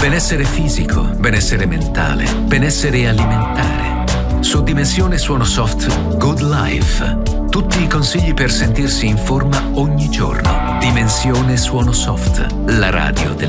Benessere fisico, benessere mentale, benessere alimentare. Su Dimensione Suono Soft Good Life. Tutti i consigli per sentirsi in forma ogni giorno. Dimensione Suono Soft, la radio del